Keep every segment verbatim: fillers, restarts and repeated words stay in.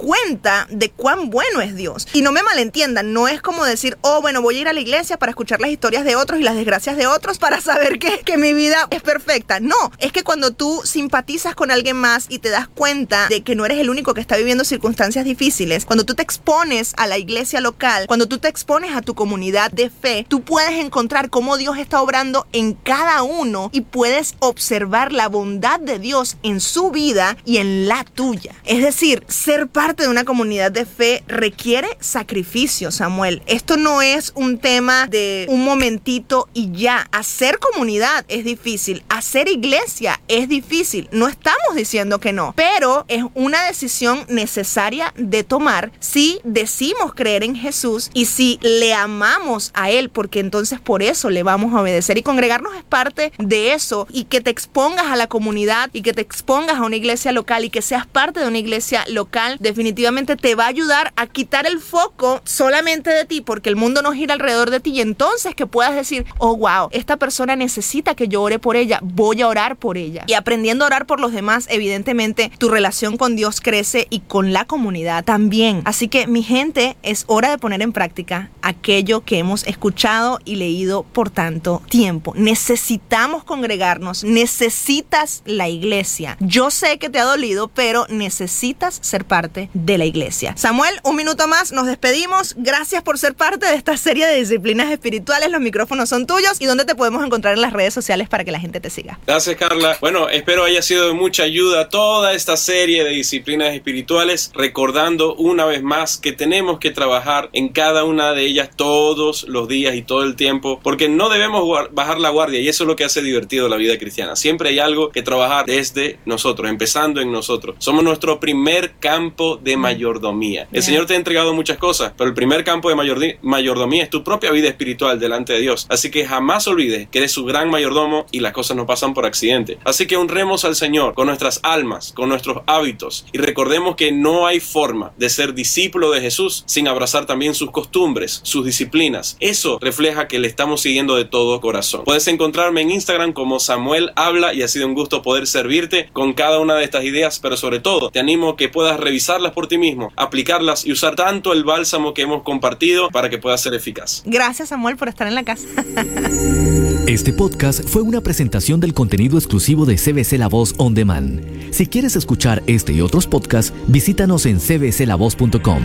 cuenta de cuán bueno es Dios. Y no me malentiendan, no es como decir, oh, bueno, voy a ir a la iglesia para escuchar las historias de otros y las desgracias de otros para saber que, que mi vida es perfecta. No, es que cuando tú simpatizas con alguien más y te das cuenta de que no eres el único que está viviendo circunstancias difíciles, cuando tú te expones a la iglesia local, cuando tú te expones a tu comunidad de fe, tú puedes encontrar cómo Dios está obrando en cada uno y puedes observar la bondad de Dios en su vida y en la tuya. Es decir, ser parte de una comunidad de fe requiere sacrificio, Samuel. Esto no es un tema de un momentito y ya. Hacer comunidad es difícil, hacer iglesia es difícil. No estamos diciendo que no, pero es una decisión necesaria de tomar si decimos creer en Jesús y si le amamos a Él, porque entonces por eso le vamos a obedecer. Y congregarnos es parte de eso, y que te expongas a la comunidad y que te expongas a una iglesia local y que seas parte de una iglesia local definitivamente te va a ayudar a quitar el foco solamente de ti, porque el mundo no gira alrededor de ti, y entonces que puedas decir, oh wow, esta persona necesita que yo ore por ella, voy a orar por ella. Y aprendiendo a orar por los demás, evidentemente tu relación con Dios crece y con la comunidad también. Así que mi gente, es hora de poner en práctica aquello que hemos escuchado y leído por tanto tiempo. Necesitamos congregarnos, necesitas la iglesia. Yo sé que te ha dolido, pero necesitas ser parte de la iglesia. Samuel, un minuto más, nos despedimos. Gracias por ser parte de esta serie de disciplinas espirituales. Los micrófonos son tuyos. ¿Y dónde te podemos encontrar en las redes sociales para que la gente te siga? Gracias, Carla. Bueno, espero haya sido de mucha ayuda toda esta serie de disciplinas espirituales, recordando una vez más que tenemos que trabajar en cada una de ellas todos los días y todo el tiempo, porque no debemos bajar la guardia, y eso es lo que hace divertido la vida cristiana. Siempre hay algo que trabajar desde nosotros, empezando en nosotros. Somos nuestro primer campo de mayordomía. El Señor te ha entregado muchas cosas, pero el primer campo de mayordomía es tu propia vida espiritual delante de Dios. Así que jamás olvides que eres su gran mayordomo y las cosas no pasan por accidente. Así que honremos al Señor con nuestras almas, con nuestros hábitos, y recordemos que no hay forma de ser discípulo de Jesús sin abrazar también sus costumbres, sus disciplinas. Eso refleja que le estamos siguiendo de todo corazón. Puedes encontrarme en Instagram como Samuel Habla, y ha sido un gusto poder servirte con cada una de estas ideas, pero sobre todo te animo a que puedas revisarlas por ti mismo, aplicarlas y usar tanto el bálsamo que hemos compartido para que pueda ser eficaz. Gracias, Samuel, por estar en la casa. Este podcast fue una presentación del contenido exclusivo de C B C La Voz On Demand. Si quieres escuchar este y otros podcasts, visítanos en c b c la voz punto com.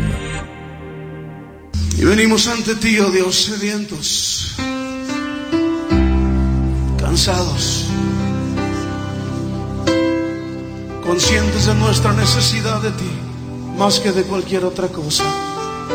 Y venimos ante ti, oh Dios, sedientos, cansados, conscientes de nuestra necesidad de ti, más que de cualquier otra cosa.